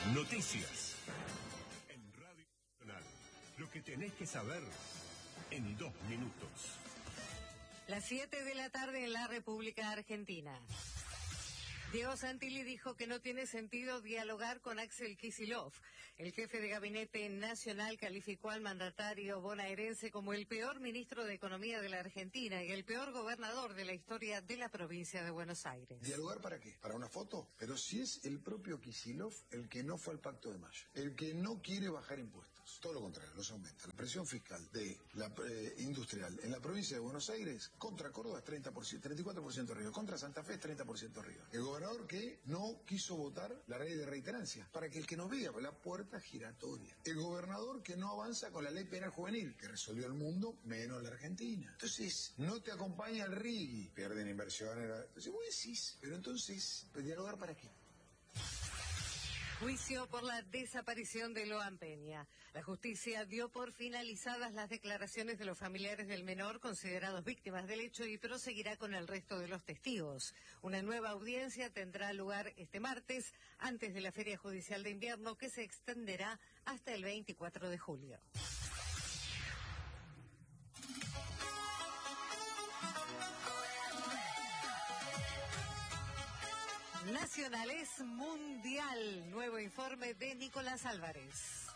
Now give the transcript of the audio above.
Noticias. En Radio Nacional. Lo que tenés que saber en 2 minutos. Las 7 de la tarde en la República Argentina. Diego Santilli dijo que no tiene sentido dialogar con Axel Kicillof. El jefe de gabinete nacional calificó al mandatario bonaerense como el peor ministro de Economía de la Argentina y el peor gobernador de la historia de la provincia de Buenos Aires. ¿Dialogar para qué? ¿Para una foto? Pero si es el propio Kicillof el que no fue al Pacto de Mayo, el que no quiere bajar impuestos, todo lo contrario, los aumenta. La presión fiscal de la industrial en la provincia de Buenos Aires, contra Córdoba es 30%, 34% arriba, contra Santa Fe es 30% arriba. El gobernador que no quiso votar la ley de reiterancia, para que el que nos vea la puerta giratoria. El gobernador que no avanza con la ley penal juvenil, que resolvió el mundo menos la Argentina. Entonces, no te acompaña el RIGI, pierden inversiones. Entonces vos decís, pero entonces, ¿dialogar para qué? Juicio por la desaparición de Loan Peña. La justicia dio por finalizadas las declaraciones de los familiares del menor considerados víctimas del hecho y proseguirá con el resto de los testigos. Una nueva audiencia tendrá lugar este martes, antes de la Feria Judicial de Invierno, que se extenderá hasta el 24 de julio. Nacional es mundial. Nuevo informe de Nicolás Álvarez.